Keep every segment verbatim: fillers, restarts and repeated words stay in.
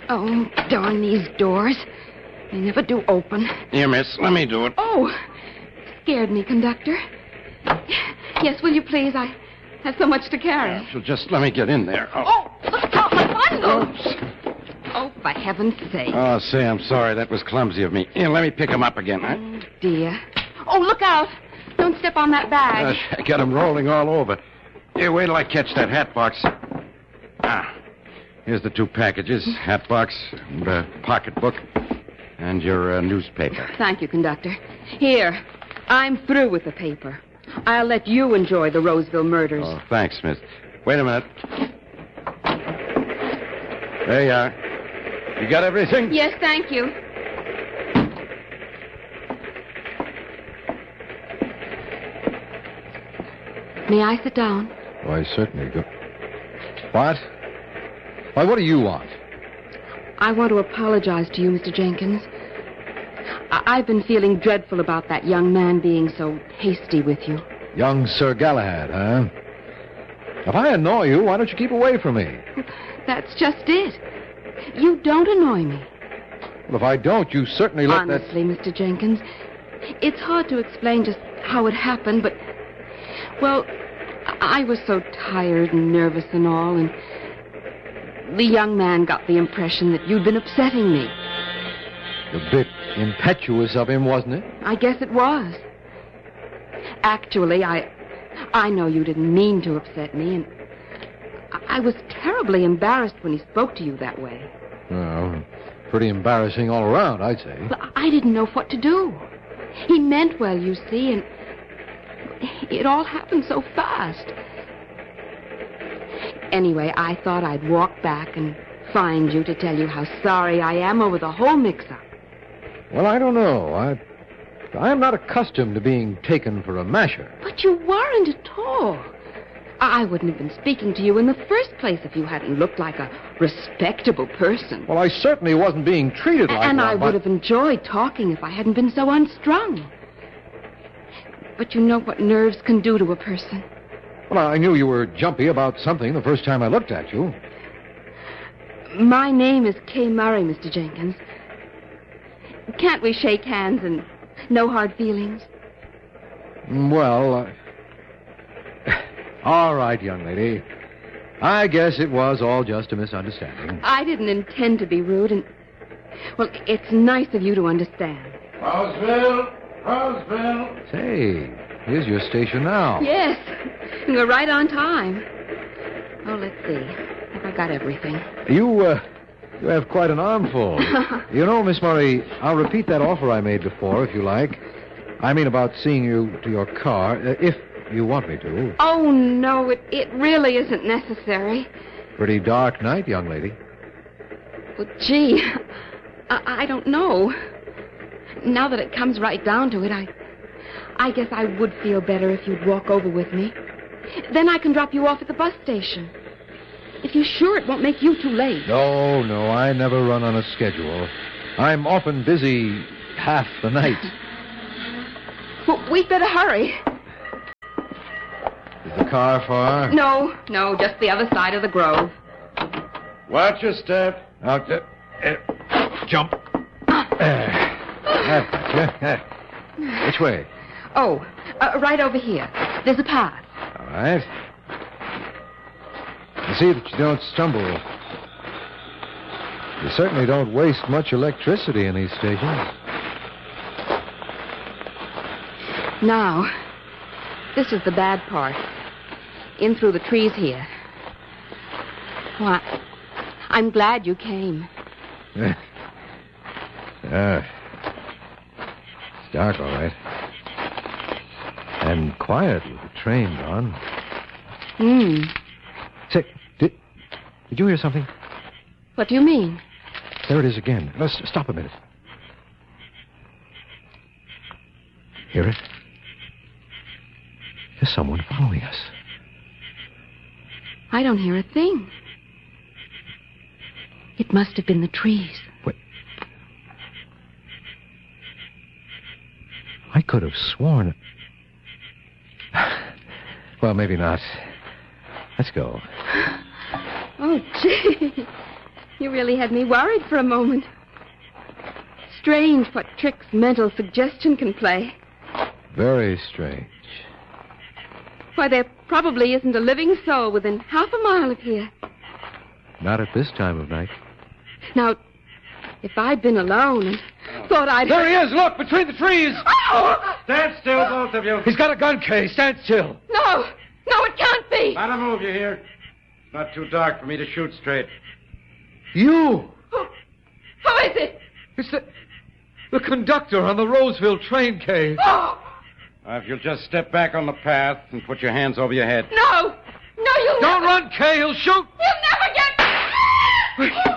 Oh, darn these doors. They never do open. Here, miss. Let me do it. Oh, scared me, conductor. Yes, will you please? I have so much to carry. So just let me get in there. Oh, Oh, look out, my bundles. Oh, for heaven's sake. oh say, I'm sorry. That was clumsy of me. Here, let me pick him up again. Huh? Oh, dear. Oh, look out. Don't step on that bag. Uh, I got him rolling all over. Here, wait till I catch that hat box. Ah, here's the two packages. Hat box, and uh, pocketbook, and your uh, newspaper. Thank you, conductor. Here, I'm through with the paper. I'll let you enjoy the Roseville murders. Oh, thanks, miss. Wait a minute. There you are. You got everything? Yes, thank you. May I sit down? Why, certainly. Go. What? Why, what do you want? I want to apologize to you, Mister Jenkins. I- I've been feeling dreadful about that young man being so hasty with you. Young Sir Galahad, huh? If I annoy you, why don't you keep away from me? That's just it. You don't annoy me. Well, if I don't, you certainly let that... Honestly, Mister Jenkins, it's hard to explain just how it happened, but, well, I I was so tired and nervous and all, and the young man got the impression that you'd been upsetting me. A bit impetuous of him, wasn't it? I guess it was. Actually, I I know you didn't mean to upset me, and I, I was terribly embarrassed when he spoke to you that way. Well, pretty embarrassing all around, I'd say. Well, I didn't know what to do. He meant well, you see, and it all happened so fast. Anyway, I thought I'd walk back and find you to tell you how sorry I am over the whole mix-up. Well, I don't know. I... I'm not accustomed to being taken for a masher. But you weren't at all. I wouldn't have been speaking to you in the first place if you hadn't looked like a respectable person. Well, I certainly wasn't being treated like And one, I but- would have enjoyed talking if I hadn't been so unstrung. But you know what nerves can do to a person. Well, I knew you were jumpy about something the first time I looked at you. My name is Kay Murray, Mister Jenkins. Can't we shake hands and no hard feelings? Well, uh... all right, young lady. I guess it was all just a misunderstanding. I didn't intend to be rude, and, well, it's nice of you to understand. Roseville! Roseville! Say, here's your station now. Yes, we're right on time. Oh, let's see. Have I got everything? You, uh, you have quite an armful. You know, Miss Murray, I'll repeat that offer I made before, if you like. I mean about seeing you to your car, uh, if you want me to. Oh, no, it, it really isn't necessary. Pretty dark night, young lady. Well, gee, I, I don't know. Now that it comes right down to it, I, I guess I would feel better if you'd walk over with me. Then I can drop you off at the bus station. If you're sure it won't make you too late. No, no, I never run on a schedule. I'm often busy half the night. Well, we'd better hurry. Is the car far? No, no, just the other side of the grove. Watch your step. Out there. Uh, jump. Uh, that gotcha. Which way? Oh, uh, right over here. There's a path. All right. And see that you don't stumble. You certainly don't waste much electricity in these stations. Now, this is the bad part. In through the trees here. Why, I'm glad you came. Yeah. Ah. It's dark, all right. And quiet with the train gone. Hmm. Say, did, did you hear something? What do you mean? There it is again. Let's stop a minute. Hear it? There's someone following us. I don't hear a thing. It must have been the trees. Wait. I could have sworn... Well, maybe not. Let's go. Oh, gee. You really had me worried for a moment. Strange what tricks mental suggestion can play. Very strange. Why, there probably isn't a living soul within half a mile of here. Not at this time of night. Now, if I'd been alone and thought I'd... There he is! Look, between the trees! Oh! Stand still, both of you. He's got a gun, Kay. Stand still. No! No, it can't be! Not a move, you hear? It's not too dark for me to shoot straight. You! Who, who is it? It's the, the conductor on the Roseville train, Kay. Oh! Uh, if you'll just step back on the path and put your hands over your head. No! No, you'll Don't never... run, Kay. He'll shoot. You'll never get...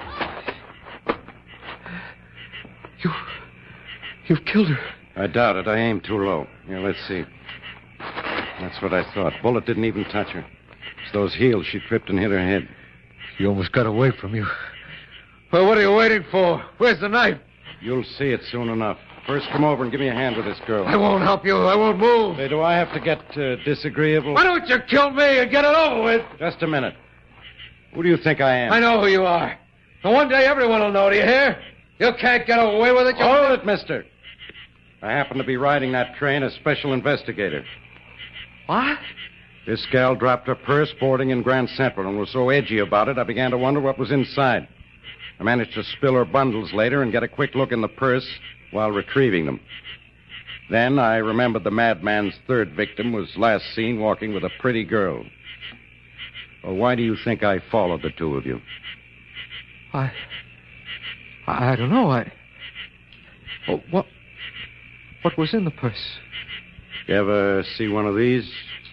You... You've killed her. I doubt it. I aimed too low. Here, let's see. That's what I thought. Bullet didn't even touch her. It's those heels she tripped and hit her head. She almost got away from you. Well, what are you waiting for? Where's the knife? You'll see it soon enough. First, come over and give me a hand with this girl. I won't help you. I won't move. Say, do I have to get uh, disagreeable? Why don't you kill me and get it over with? Just a minute. Who do you think I am? I know who you are. And one day everyone will know. Do you hear? You can't get away with it. You Hold it, mister. I happen to be riding that train as special investigator. What? This gal dropped her purse boarding in Grand Central and was so edgy about it, I began to wonder what was inside. I managed to spill her bundles later and get a quick look in the purse while retrieving them. Then I remembered the madman's third victim was last seen walking with a pretty girl. Well, why do you think I followed the two of you? I... I don't know. I... Oh, what... What was in the purse? You ever see one of these?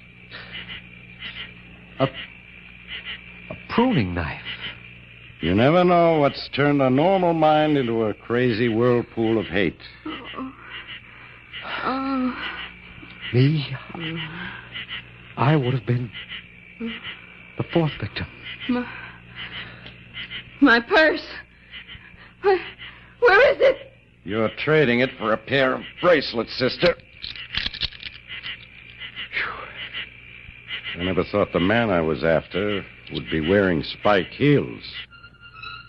A... A pruning knife. You never know what's turned a normal mind into a crazy whirlpool of hate. Oh. Oh. Me? I would have been the fourth victim. My, my purse. Where, where is it? You're trading it for a pair of bracelets, sister. I never thought the man I was after would be wearing spike heels.